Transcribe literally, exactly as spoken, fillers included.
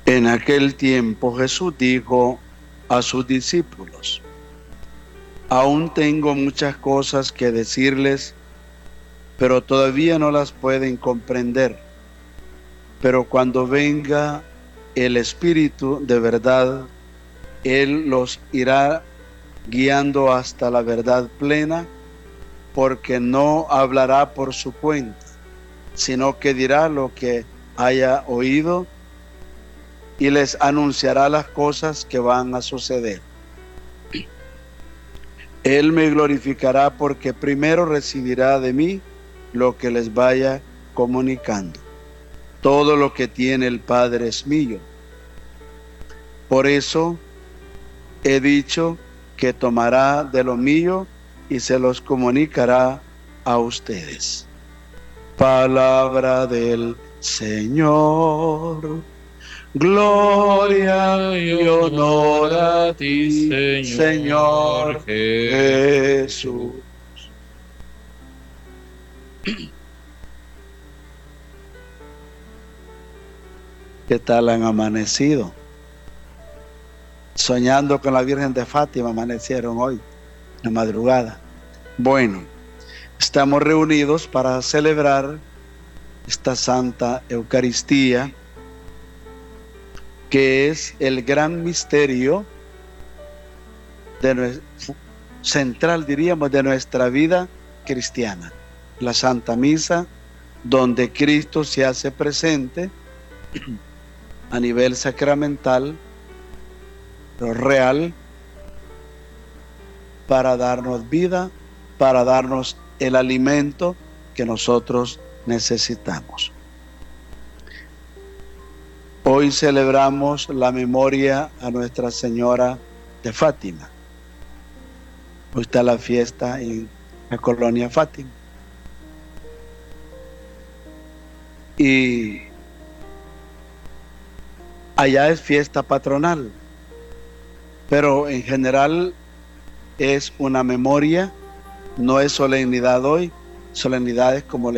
En aquel tiempo Jesús dijo a sus discípulos: aún tengo muchas cosas que decirles, pero todavía no las pueden comprender. Pero cuando venga el Espíritu de verdad, Él los irá guiando hasta la verdad plena, porque no hablará por su cuenta, sino que dirá lo que haya oído y les anunciará las cosas que van a suceder. Él me glorificará porque primero recibirá de mí lo que les vaya comunicando. Todo lo que tiene el Padre es mío. Por eso he dicho que tomará de lo mío y se los comunicará a ustedes. Palabra del Señor. Gloria y honor a ti, Señor Jesús. ¿Qué tal han amanecido? Soñando con la Virgen de Fátima amanecieron hoy, en la madrugada. Bueno, estamos reunidos para celebrar esta Santa Eucaristía, que es el gran misterio de, central, diríamos, de nuestra vida cristiana. La Santa Misa, donde Cristo se hace presente a nivel sacramental, pero real, para darnos vida, para darnos el alimento que nosotros necesitamos. Hoy celebramos la memoria a Nuestra Señora de Fátima. Hoy está la fiesta en la colonia Fátima. Y allá es fiesta patronal, pero en general es una memoria, no es solemnidad hoy, solemnidades como